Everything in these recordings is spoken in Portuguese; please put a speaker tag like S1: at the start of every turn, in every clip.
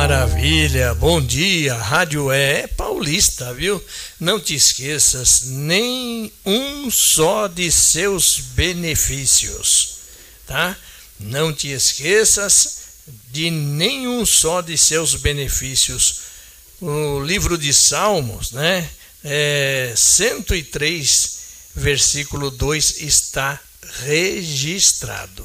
S1: maravilha, bom dia, Rádio é paulista, viu? Não te esqueças nem um só de seus benefícios, tá? Não te esqueças de nenhum só de seus benefícios. O livro de Salmos, né? 103, versículo 2 está registrado.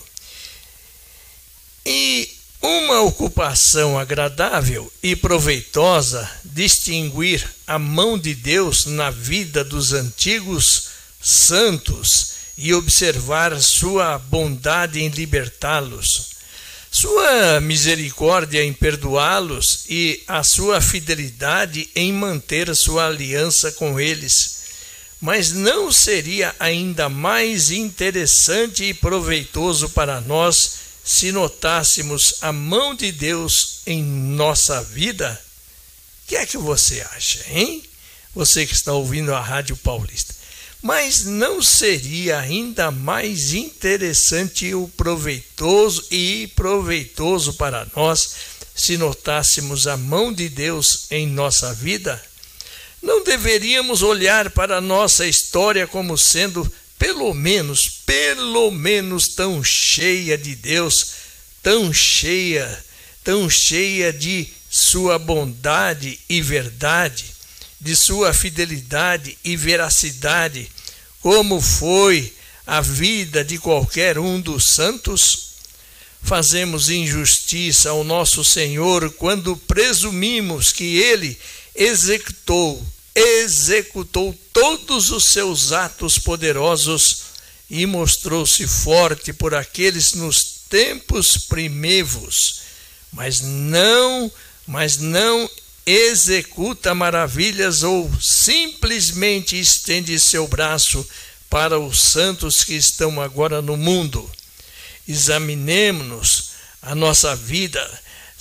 S1: E uma ocupação agradável e proveitosa distinguir a mão de Deus na vida dos antigos santos e observar sua bondade em libertá-los, sua misericórdia em perdoá-los e a sua fidelidade em manter sua aliança com eles. Mas não seria ainda mais interessante e proveitoso para nós se notássemos a mão de Deus em nossa vida? O que é que você acha, hein? Você que está ouvindo a Rádio Paulista. Mas não seria ainda mais interessante e proveitoso para nós se notássemos a mão de Deus em nossa vida? Não deveríamos olhar para a nossa história como sendo pelo menos tão cheia de Deus, tão cheia de sua bondade e verdade, de sua fidelidade e veracidade, como foi a vida de qualquer um dos santos? Fazemos injustiça ao nosso Senhor quando presumimos que Ele executou todos os seus atos poderosos e mostrou-se forte por aqueles nos tempos primevos, mas não executa maravilhas ou simplesmente estende seu braço para os santos que estão agora no mundo. Examinemos-nos a nossa vida.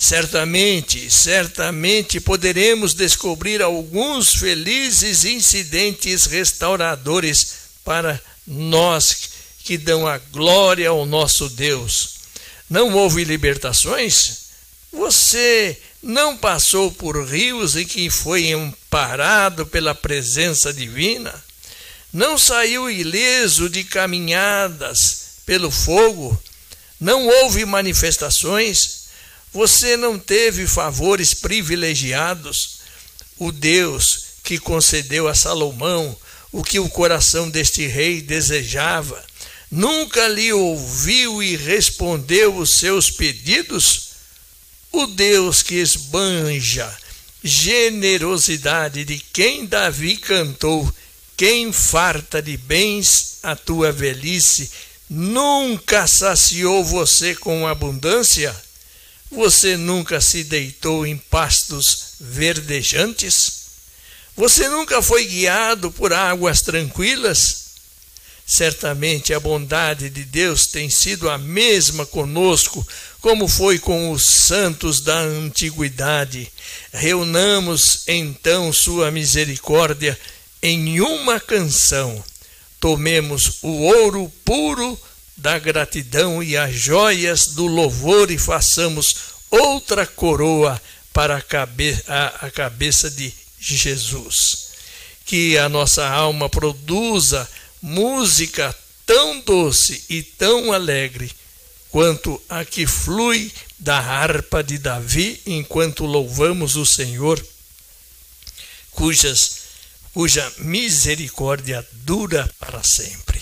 S1: Certamente poderemos descobrir alguns felizes incidentes restauradores para nós que dão a glória ao nosso Deus. Não houve libertações? Você não passou por rios em que foi amparado pela presença divina? Não saiu ileso de caminhadas pelo fogo? Não houve manifestações? Você não teve favores privilegiados? O Deus que concedeu a Salomão o que o coração deste rei desejava, nunca lhe ouviu e respondeu os seus pedidos? O Deus que esbanja generosidade de quem Davi cantou, quem farta de bens a tua velhice, nunca saciou você com abundância? Você nunca se deitou em pastos verdejantes? Você nunca foi guiado por águas tranquilas? Certamente a bondade de Deus tem sido a mesma conosco, como foi com os santos da antiguidade. Reunamos então sua misericórdia em uma canção. Tomemos o ouro puro da gratidão e as joias do louvor e façamos outra coroa para a cabeça de Jesus. Que a nossa alma produza música tão doce e tão alegre quanto a que flui da harpa de Davi enquanto louvamos o Senhor, cuja misericórdia dura para sempre.